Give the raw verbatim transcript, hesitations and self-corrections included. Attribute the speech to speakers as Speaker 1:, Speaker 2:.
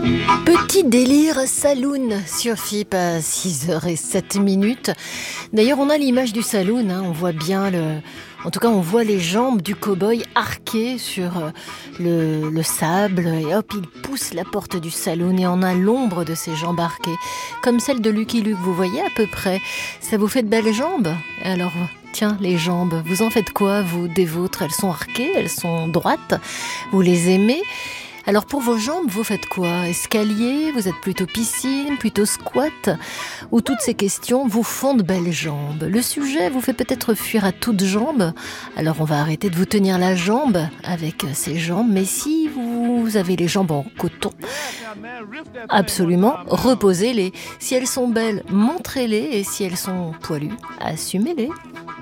Speaker 1: Petit délire saloon sur F I P à six heures zéro sept minutes. D'ailleurs, on a l'image du saloon, hein, on voit bien le... En tout cas, on voit les jambes du cow-boy arquées sur le, le sable et hop, il pousse la porte du saloon et on a l'ombre de ses jambes arquées, comme celle de Lucky Luke, vous voyez à peu près. Ça vous fait de belles jambes ? Alors, tiens, les jambes, vous en faites quoi, vous, des vôtres ? Elles sont arquées, elles sont droites, vous les aimez ? Alors pour vos jambes, vous faites quoi ? Escalier ? Vous êtes plutôt piscine ? Plutôt squat ? Ou toutes ces questions vous font de belles jambes ? Le sujet vous fait peut-être fuir à toutes jambes. Alors on va arrêter de vous tenir la jambe avec ces jambes. Mais si vous avez les jambes en coton, absolument, reposez-les. Si elles sont belles, montrez-les. Et si elles sont poilues, assumez-les.